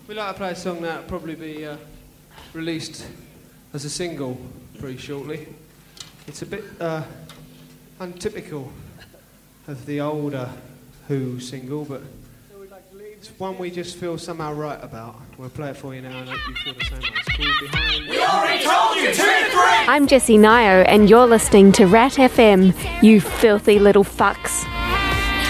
We like to play a song that'll probably be released as a single pretty shortly. It's a bit untypical of the older Who single, but it's one we just feel somehow right about. We'll play it for you now and hope you feel the same way. It's called Behind. We already told you, 2 to 3! I'm Jessie Nio and you're listening to Rat FM, you filthy little fucks.